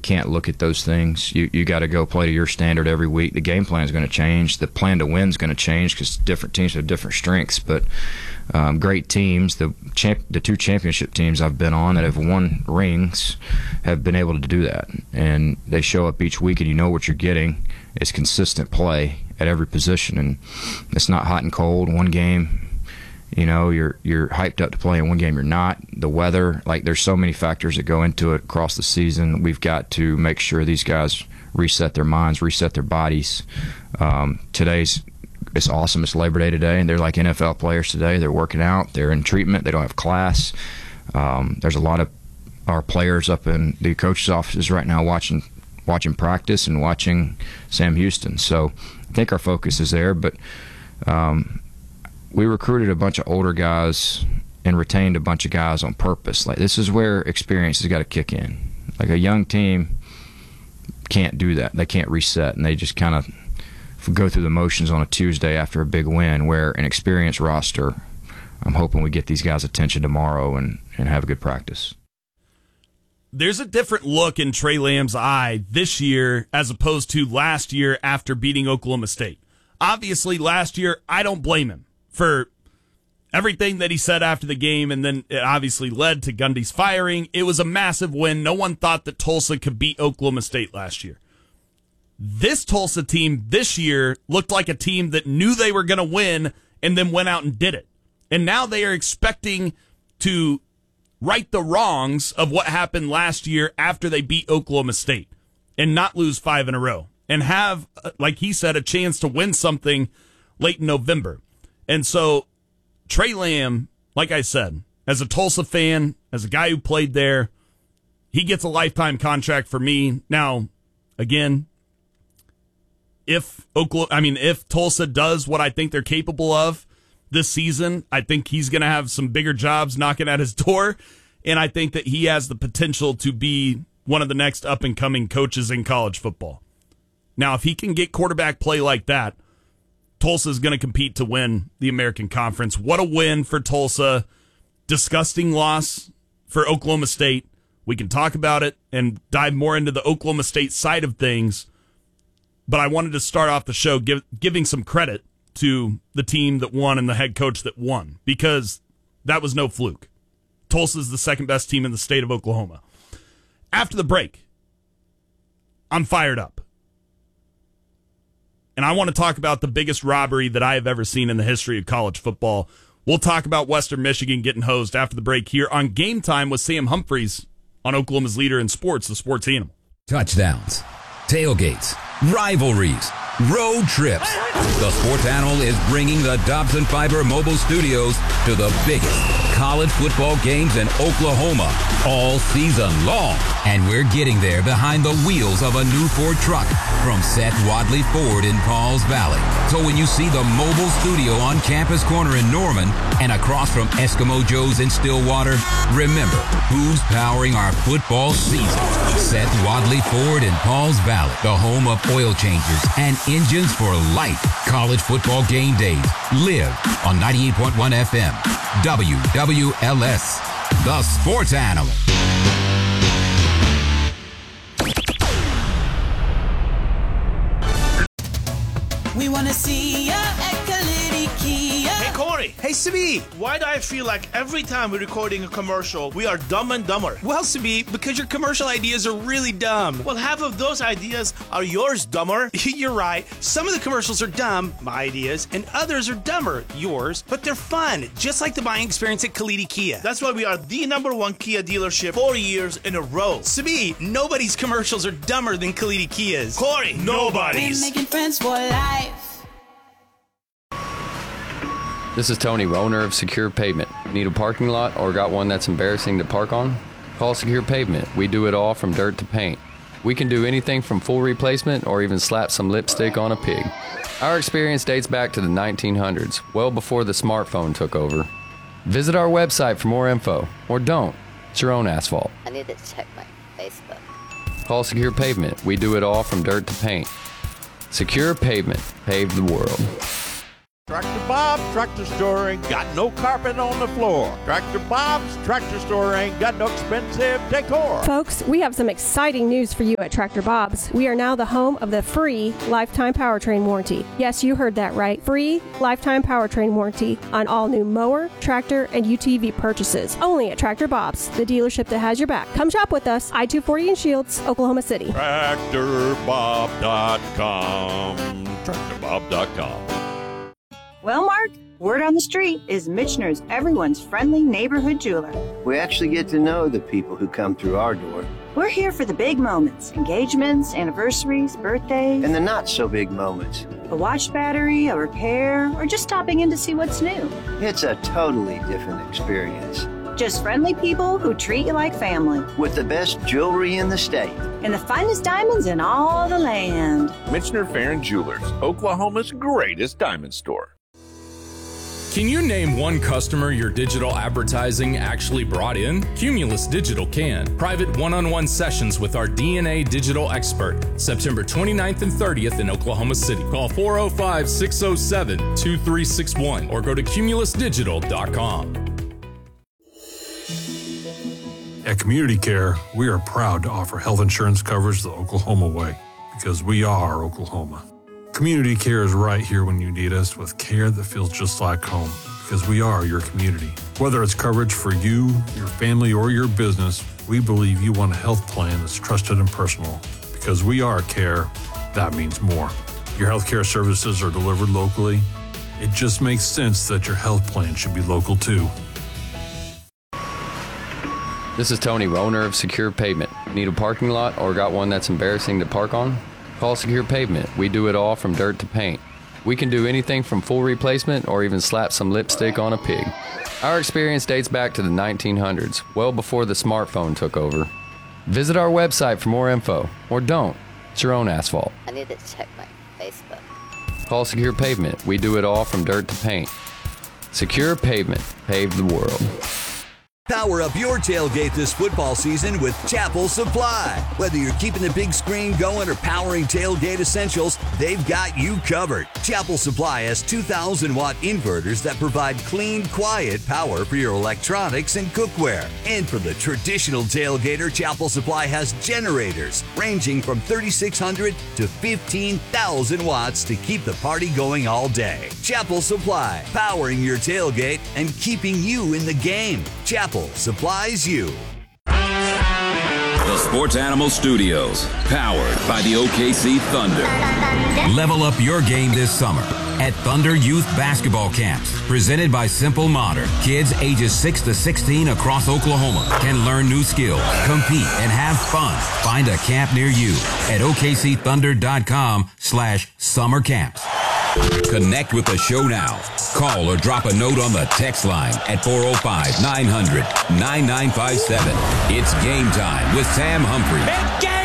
can't look at those things. You got to go play to your standard every week. The game plan is going to change. The plan to win is going to change because different teams have different strengths. But great teams, the two championship teams I've been on that have won rings have been able to do that. And they show up each week and you know what you're getting. It's consistent play at every position, and it's not hot and cold. One game, you're hyped up to play, in one game you're not. The weather, there's so many factors that go into it across the season. We've got to make sure these guys reset their minds, reset their bodies. It's awesome. It's Labor Day today, and they're like NFL players today. They're working out. They're in treatment. They don't have class. There's a lot of our players up in the coach's offices right now watching practice and watching Sam Houston. So I think our focus is there, but we recruited a bunch of older guys and retained a bunch of guys on purpose. This is where experience has got to kick in. A young team can't do that. They can't reset, and they just kind of go through the motions on a Tuesday after a big win, where an experienced roster, I'm hoping we get these guys' attention tomorrow and have a good practice. There's a different look in Trey Lamb's eye this year as opposed to last year after beating Oklahoma State. Obviously, last year, I don't blame him for everything that he said after the game, and then it obviously led to Gundy's firing. It was a massive win. No one thought that Tulsa could beat Oklahoma State last year. This Tulsa team this year looked like a team that knew they were going to win and then went out and did it. And now they are expecting to right the wrongs of what happened last year after they beat Oklahoma State and not lose 5 in a row and have, like he said, a chance to win something late in November. And so Trey Lamb, like I said, as a Tulsa fan, as a guy who played there, he gets a lifetime contract for me. Now, again, if Tulsa does what I think they're capable of this season, I think he's going to have some bigger jobs knocking at his door, and I think that he has the potential to be one of the next up-and-coming coaches in college football. Now, if he can get quarterback play like that, Tulsa is going to compete to win the American Conference. What a win for Tulsa. Disgusting loss for Oklahoma State. We can talk about it and dive more into the Oklahoma State side of things, but I wanted to start off the show giving some credit to the team that won and the head coach that won, because that was no fluke. Tulsa is the second best team in the state of Oklahoma. After the break, I'm fired up. And I want to talk about the biggest robbery that I have ever seen in the history of college football. We'll talk about Western Michigan getting hosed after the break here on Game Time with Sam Humphreys on Oklahoma's leader in sports, the Sports Animal. Touchdowns, tailgates, rivalries, road trips. The Sports Animal is bringing the Dobson Fiber Mobile Studios to the biggest college football games in Oklahoma all season long. And we're getting there behind the wheels of a new Ford truck from Seth Wadley Ford in Pauls Valley. So when you see the mobile studio on Campus Corner in Norman and across from Eskimo Joe's in Stillwater, remember who's powering our football season. Seth Wadley Ford in Pauls Valley, the home of oil changes and engines for life. College football game days live on 98.1 FM. WWLS, the Sports Animal. We want to see ya at Kalidi Kia. Hey, Corey. Hey, Sabi. Why do I feel like every time we're recording a commercial, we are dumb and dumber? Well, Sabi, because your commercial ideas are really dumb. Well, half of those ideas are yours, dumber. You're right. Some of the commercials are dumb, my ideas, and others are dumber, yours, but they're fun, just like the buying experience at Kalidi Kia. That's why we are the #1 Kia dealership 4 years in a row. Sabi, nobody's commercials are dumber than Kalidi Kia's. Corey, nobody's. We're making friends for life. This is Tony, owner of Secure Pavement. Need a parking lot or got one that's embarrassing to park on? Call Secure Pavement. We do it all from dirt to paint. We can do anything from full replacement or even slap some lipstick on a pig. Our experience dates back to the 1900s, well before the smartphone took over. Visit our website for more info, or don't. It's your own asphalt. I need to check my Facebook. Call Secure Pavement. We do it all from dirt to paint. Secure Pavement. Pave the world. Tractor Bob's Tractor Store ain't got no carpet on the floor. Tractor Bob's Tractor Store ain't got no expensive decor. Folks, we have some exciting news for you at Tractor Bob's. We are now the home of the free lifetime powertrain warranty. Yes, you heard that right. Free lifetime powertrain warranty on all new mower, tractor, and UTV purchases. Only at Tractor Bob's, the dealership that has your back. Come shop with us. I-240 in Shields, Oklahoma City. TractorBob.com. TractorBob.com. Well, Mark, word on the street is Michener's everyone's friendly neighborhood jeweler. We actually get to know the people who come through our door. We're here for the big moments, engagements, anniversaries, birthdays. And the not so big moments. A watch battery, a repair, or just stopping in to see what's new. It's a totally different experience. Just friendly people who treat you like family. With the best jewelry in the state. And the finest diamonds in all the land. Michener Farron Jewelers, Oklahoma's greatest diamond store. Can you name one customer your digital advertising actually brought in? Cumulus Digital can. Private one-on-one sessions with our DNA digital expert. September 29th and 30th in Oklahoma City. Call 405-607-2361 or go to cumulusdigital.com. At Community Care, we are proud to offer health insurance coverage the Oklahoma way, because we are Oklahoma. Community Care is right here when you need us, with care that feels just like home, because we are your community. Whether it's coverage for you, your family, or your business, we believe you want a health plan that's trusted and personal. Because we are care, that means more. Your healthcare services are delivered locally. It just makes sense that your health plan should be local too. This is Tony, owner of Secure Pavement. Need a parking lot or got one that's embarrassing to park on? Call Secure Pavement. We do it all from dirt to paint. We can do anything from full replacement or even slap some lipstick on a pig. Our experience dates back to the 1900s, well before the smartphone took over. Visit our website for more info, or don't. It's your own asphalt. I need to check my Facebook. Call Secure Pavement. We do it all from dirt to paint. Secure Pavement. Pave the world. Power up your tailgate this football season with Chapel Supply. Whether you're keeping the big screen going or powering tailgate essentials, they've got you covered. Chapel Supply has 2,000-watt inverters that provide clean, quiet power for your electronics and cookware. And for the traditional tailgater, Chapel Supply has generators ranging from 3,600 to 15,000 watts to keep the party going all day. Chapel Supply, powering your tailgate and keeping you in the game. Chapel supplies you. The Sports Animal Studios, powered by the OKC Thunder. Level up your game this summer at Thunder Youth Basketball Camps, presented by Simple Modern. Kids ages 6 to 16 across Oklahoma can learn new skills, compete, and have fun. Find a camp near you at OKCThunder.com/summer camps. Connect with the show now. Call or drop a note on the text line at 405-900-9957. It's game time with Sam Humphrey.